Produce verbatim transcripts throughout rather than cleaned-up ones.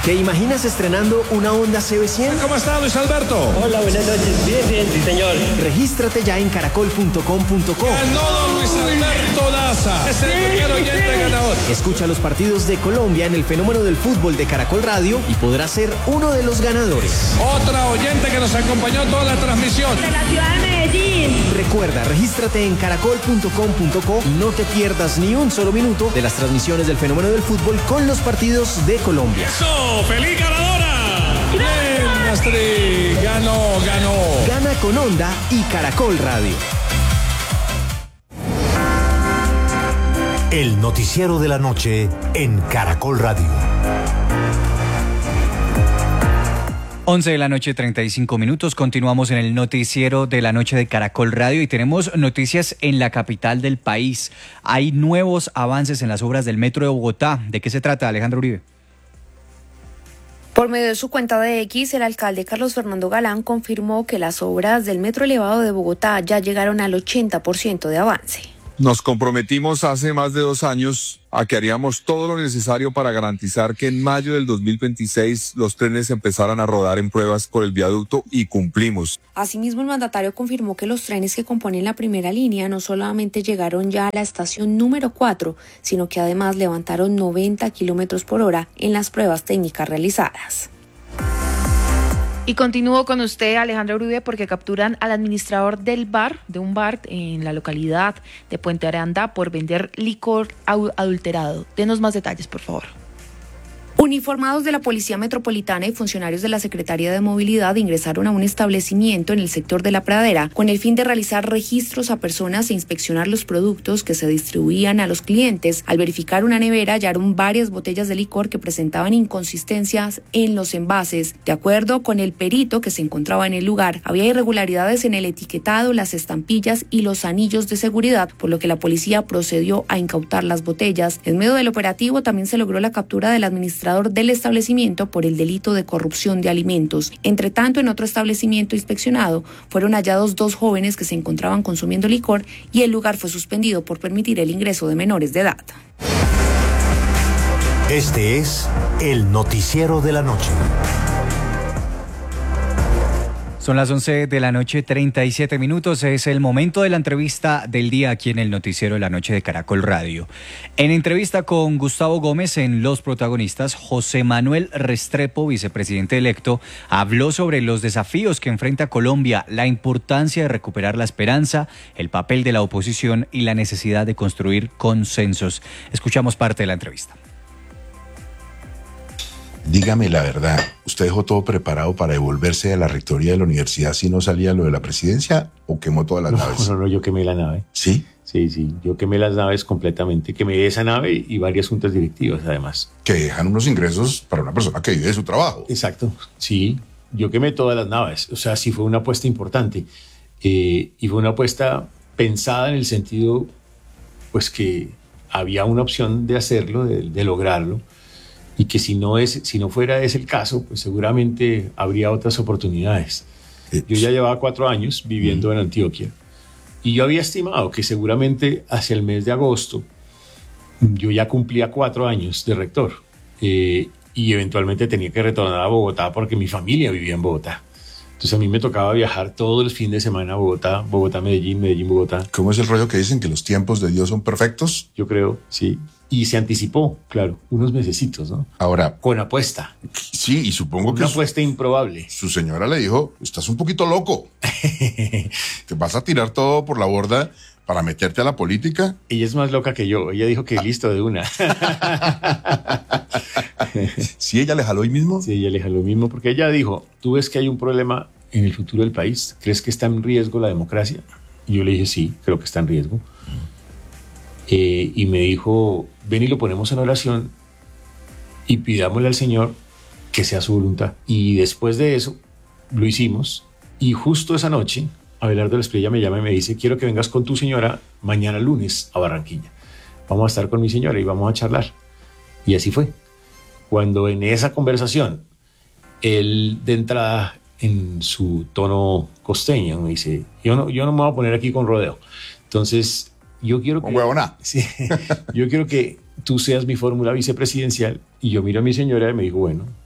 ¿Te imaginas estrenando una Honda C B cien? ¿Cómo está, Luis Alberto? Hola, buenas noches. Bien, bien, sí, señor. Regístrate ya en caracol punto com punto co. Ganó don Luis Alberto Daza. Es el primer oyente ganador. Escucha los partidos de Colombia en el fenómeno del fútbol de Caracol Radio y podrás ser uno de los ganadores. Otra oyente que nos acompañó toda la transmisión. De la ciudad de Medellín. Recuerda, regístrate en caracol punto com punto co y no te pierdas ni un solo minuto de las transmisiones del fenómeno del fútbol con los partidos de Colombia. ¡Eso! ¡Feliz ganadora! ¡Bien, Astrid! ¡Ganó, ganó! Gana con Honda y Caracol Radio. El noticiero de la noche en Caracol Radio. once de la noche, treinta y cinco minutos. Continuamos en el noticiero de la noche de Caracol Radio y tenemos noticias en la capital del país. Hay nuevos avances en las obras del Metro de Bogotá. ¿De qué se trata, Alejandro Uribe? Por medio de su cuenta de X, el alcalde Carlos Fernando Galán confirmó que las obras del Metro Elevado de Bogotá ya llegaron al ochenta por ciento de avance. Nos comprometimos hace más de dos años a que haríamos todo lo necesario para garantizar que en mayo del dos mil veintiséis los trenes empezaran a rodar en pruebas por el viaducto y cumplimos. Asimismo, el mandatario confirmó que los trenes que componen la primera línea no solamente llegaron ya a la estación número cuatro, sino que además levantaron noventa kilómetros por hora en las pruebas técnicas realizadas. Y continúo con usted, Alejandro Uribe, porque capturan al administrador del bar, de un bar en la localidad de Puente Aranda, por vender licor adulterado. Denos más detalles, por favor. Uniformados de la Policía Metropolitana y funcionarios de la Secretaría de Movilidad ingresaron a un establecimiento en el sector de La Pradera con el fin de realizar registros a personas e inspeccionar los productos que se distribuían a los clientes. Al verificar una nevera, hallaron varias botellas de licor que presentaban inconsistencias en los envases. De acuerdo con el perito que se encontraba en el lugar, había irregularidades en el etiquetado, las estampillas y los anillos de seguridad, por lo que la policía procedió a incautar las botellas. En medio del operativo también se logró la captura del administrador del establecimiento por el delito de corrupción de alimentos. Entre tanto, en otro establecimiento inspeccionado fueron hallados dos jóvenes que se encontraban consumiendo licor y el lugar fue suspendido por permitir el ingreso de menores de edad. Este es el noticiero de la noche. Son las once de la noche, treinta y siete minutos. Es el momento de la entrevista del día aquí en el noticiero de la noche de Caracol Radio. En entrevista con Gustavo Gómez en Los Protagonistas, José Manuel Restrepo, vicepresidente electo, habló sobre los desafíos que enfrenta Colombia, la importancia de recuperar la esperanza, el papel de la oposición y la necesidad de construir consensos. Escuchamos parte de la entrevista. Dígame la verdad, ¿usted dejó todo preparado para devolverse a la rectoría de la universidad si no salía lo de la presidencia o quemó todas las no, naves? No, no, yo quemé la nave. ¿Sí? Sí, sí, yo quemé las naves completamente, quemé esa nave y varias juntas directivas además. Que dejan unos ingresos para una persona que vive de su trabajo. Exacto, sí, yo quemé todas las naves, o sea, sí fue una apuesta importante eh, y fue una apuesta pensada en el sentido, pues que había una opción de hacerlo, de, de lograrlo. Y que si no, es, si no fuera ese el caso, pues seguramente habría otras oportunidades. Yo ya llevaba cuatro años viviendo en Antioquia y yo había estimado que seguramente hacia el mes de agosto yo ya cumplía cuatro años de rector eh, y eventualmente tenía que retornar a Bogotá porque mi familia vivía en Bogotá. Entonces a mí me tocaba viajar todo el fin de semana a Bogotá, Bogotá, Medellín, Medellín, Bogotá. ¿Cómo es el rollo que dicen que los tiempos de Dios son perfectos? Yo creo, sí. Y se anticipó, claro, unos mesecitos, ¿no? Ahora. Con apuesta. Sí, y supongo Una que. Una apuesta su, improbable. Su señora le dijo, estás un poquito loco. Te vas a tirar todo por la borda para meterte a la política. Ella es más loca que yo. Ella dijo que ah. listo de una. ¿Sí ella le jaló hoy mismo? Sí, ella le jaló hoy mismo porque ella dijo, ¿tú ves que hay un problema en el futuro del país? ¿Crees que está en riesgo la democracia? Y yo le dije, sí, creo que está en riesgo. Eh, y me dijo, ven y lo ponemos en oración y pidámosle al Señor que sea su voluntad. Y después de eso, lo hicimos. Y justo esa noche, Abelardo Espriella me llama y me dice, quiero que vengas con tu señora mañana lunes a Barranquilla. Vamos a estar con mi señora y vamos a charlar. Y así fue. Cuando en esa conversación, él de entrada en su tono costeño me dice, yo no, yo no me voy a poner aquí con rodeo. Entonces... Yo quiero que, sí, yo quiero que tú seas mi fórmula vicepresidencial. Y yo miro a mi señora y me digo, bueno,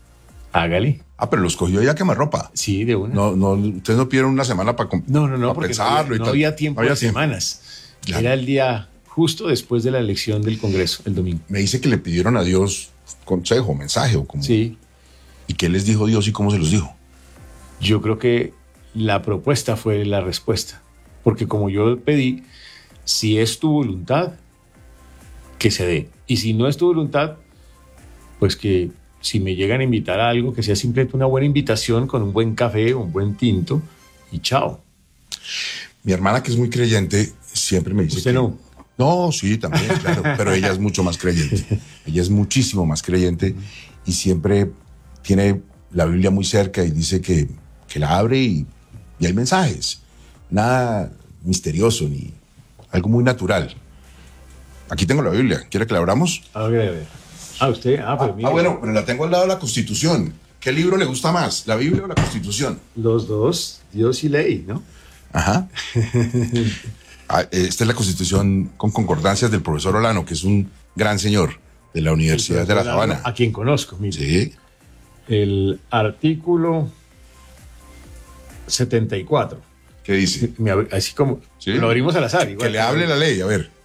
Hágale. Ah, pero los cogió ya quemarropa. Sí, de una. No, no, ustedes no pidieron una semana para No, no, no, porque pensarlo no había, y no tal. había tiempo No había de tiempo. semanas. Claro. Era el día justo después de la elección del Congreso, el domingo. Me dice que le pidieron a Dios consejo, mensaje o como. Sí. ¿Y qué les dijo Dios y cómo se los dijo? Yo creo que la propuesta fue la respuesta. Porque como yo pedí, si es tu voluntad, que se dé. Y si no es tu voluntad, pues que si me llegan a invitar a algo, que sea simplemente una buena invitación con un buen café, un buen tinto y chao. Mi hermana, que es muy creyente, siempre me dice ¿Usted que... no? No, sí, también, claro, pero ella es mucho más creyente. Ella es muchísimo más creyente y siempre tiene la Biblia muy cerca y dice que, que la abre y, y hay mensajes. Nada misterioso ni algo muy natural. Aquí tengo la Biblia. ¿Quiere que la abramos? A ver, a ver. Ah, usted. Ah, pero Ah, mire. ah, bueno, pero la tengo al lado de la Constitución. ¿Qué libro le gusta más, la Biblia o la Constitución? Los dos, Dios y ley, ¿no? Ajá. Ah, esta es la Constitución con concordancias del profesor Olano, que es un gran señor de la Universidad de La Sabana. A quien conozco, mire. Sí. El artículo setenta y cuatro. ¿Qué dice? Me ab- Así como Sí. lo abrimos al azar. Igual. Que le hable la ley, a ver.